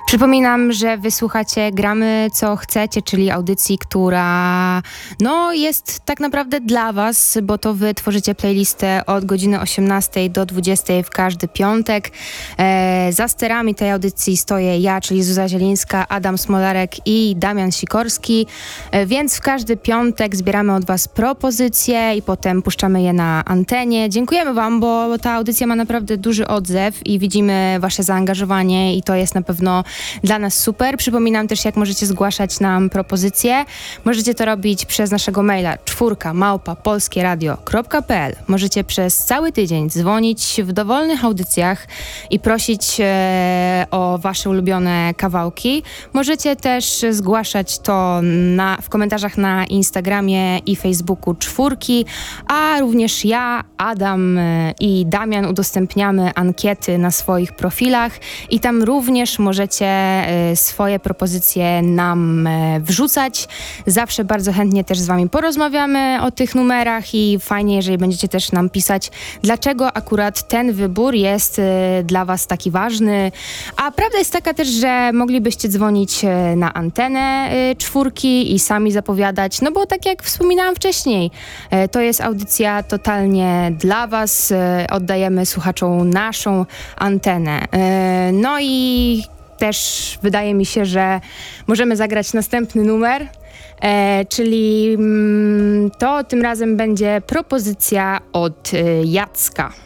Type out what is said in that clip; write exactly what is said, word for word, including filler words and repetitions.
Przypominam, że wysłuchacie Gramy co chcecie, czyli audycji, która no, jest tak naprawdę dla was, bo to wy tworzycie playlistę od godziny osiemnastej do dwudziestej w każdy piątek. E, za sterami tej audycji stoję ja, czyli Zuza Zielińska, Adam Smolarek i Damian Sikorski, e, więc w każdy piątek zbieramy od was propozycje i potem puszczamy je na antenie. Dziękujemy wam, bo ta audycja ma naprawdę duży odzew i widzimy wasze zaangażowanie i to jest na pewno dla nas super. Przypominam też, jak możecie zgłaszać nam propozycje. Możecie to robić przez naszego maila czwórka małpa polskieradio kropka p l. Możecie przez cały tydzień dzwonić w dowolnych audycjach i prosić e, o wasze ulubione kawałki. Możecie też zgłaszać to na, w komentarzach na Instagramie i Facebooku czwórki, a również ja, Adam e, i Damian udostępniamy ankiety na swoich profilach i tam również możecie e, swoje propozycje nam e, wrzucać. Zawsze bardzo chętnie też z wami porozmawiamy o tych numerach i fajnie, jeżeli będziecie też nam pisać, dlaczego akurat ten wybór jest e, dla was taki ważny. A prawda jest taka też, że moglibyście dzwonić e, na antenę e, czwórki i sami zapowiadać, no bo tak jak wspominałam wcześniej, e, to jest audycja totalnie dla was. E, oddajemy słuchaczom naszą antenę. E, no i też wydaje mi się, że możemy zagrać następny numer, e, czyli mm, to tym razem będzie propozycja od e, Jacka.